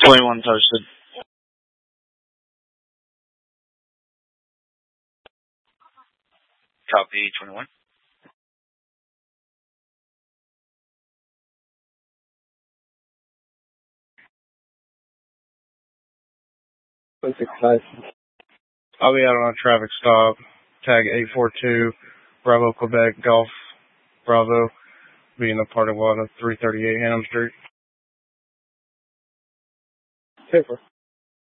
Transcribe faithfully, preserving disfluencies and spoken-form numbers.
twenty-one posted. Copy, twenty-one. I'll be out on a traffic stop. Tag eight four two, Bravo, Quebec, Golf, Bravo. Be in the parking lot of three thirty-eight Hannum Street. Paper.